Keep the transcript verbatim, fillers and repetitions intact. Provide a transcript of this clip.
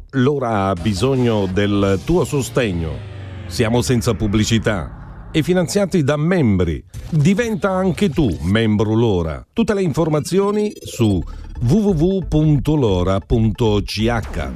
L'ora ha bisogno del tuo sostegno. Siamo senza pubblicità e finanziati da membri. Diventa anche tu membro L'Ora. Tutte le informazioni su w w w punto lora punto c h.